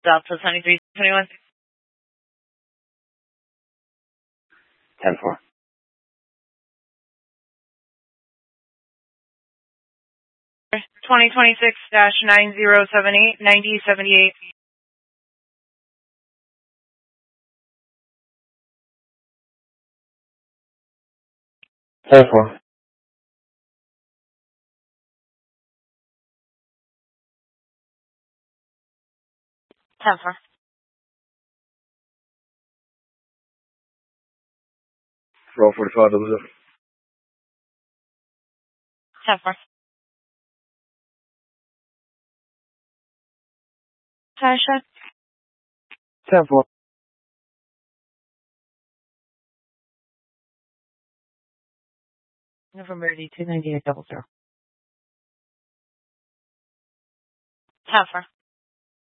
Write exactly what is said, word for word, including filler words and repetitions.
Delta twenty-three twenty-one. ten four. twenty twenty-six dash nine zero seven eight, ninety seventy-eight. ten four. ten four. Roll forty-five double zero. ten four. Tasha. ten four. November eighty-two ninety-eight double zero. ten four.